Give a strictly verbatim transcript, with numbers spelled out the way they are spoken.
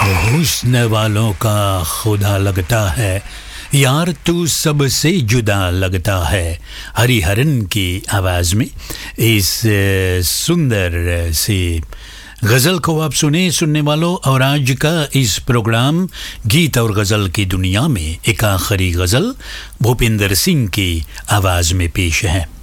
हुस्न वालों का खुदा लगता है, यार तू सबसे जुदा लगता है। हरिहरन की आवाज़ में इस सुंदर सी गज़ल को आप सुने सुनने वालों। और आज का इस प्रोग्राम गीत और गज़ल की दुनिया में एक आखिरी गज़ल भूपिंदर सिंह की आवाज़ में पेश है।